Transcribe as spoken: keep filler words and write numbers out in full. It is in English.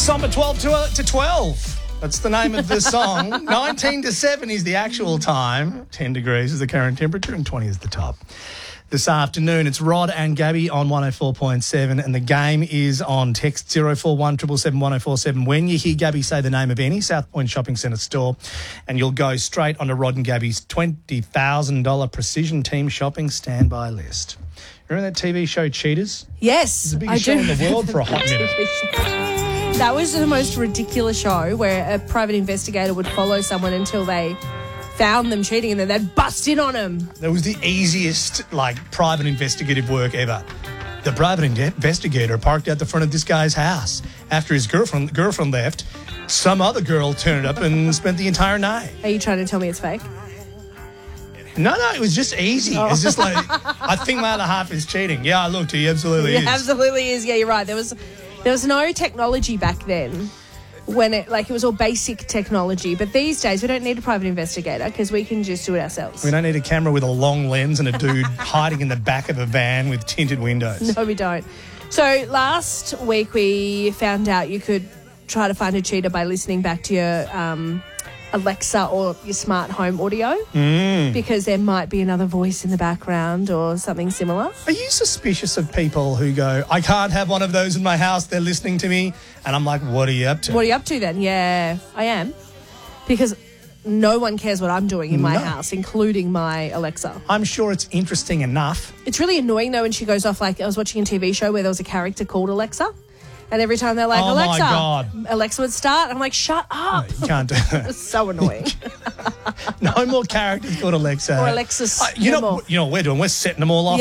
Samba twelve to twelve. That's the name of the song. nineteen to seven is the actual time. ten degrees is the current temperature and twenty is the top. This afternoon, it's Rod and Gabby on one oh four point seven, and the game is on text zero four one seven seven one oh four seven. When you hear Gabby say the name of any South Point Shopping Centre store, and you'll go straight onto Rod and Gabby's twenty thousand dollars Precision Team Shopping Standby List. Remember that T V show Cheaters? Yes, It's the I biggest show do. in the world for a hot minute. That was the most ridiculous show where a private investigator would follow someone until they found them cheating and then they'd bust in on them. That was the easiest, like, private investigative work ever. The private in- investigator parked out the front of this guy's house. After his girlfriend girlfriend left, some other girl turned up and spent the entire night. Are you trying to tell me it's fake? No, no, it was just easy. It's just like, I think my other half is cheating. Yeah, I looked, he absolutely It is. absolutely is. Yeah, you're right. There was there was no technology back then when it, like, it was all basic technology. But these days, we don't need a private investigator because we can just do it ourselves. We don't need a camera with a long lens and a dude hiding in the back of a van with tinted windows. No, we don't. So last week we found out you could try to find a cheater by listening back to your um, Alexa or your smart home audio Mm. because there might be another voice in the background or something similar. Are you suspicious of people who go, I can't have one of those in my house, they're listening to me? And I'm like, what are you up to? What are you up to then? Yeah, I am. Because no one cares what I'm doing in my No. house, including my Alexa. I'm sure it's interesting enough. It's really annoying though when she goes off. Like, I was watching a T V show where there was a character called Alexa, and every time they're like, Oh, my Alexa, God. Alexa would start. I'm like, shut up. You can't do that. It's so annoying. No more characters called Alexa. Or Alexis. Uh, you, no know, more. you know what we're doing? We're setting them all off.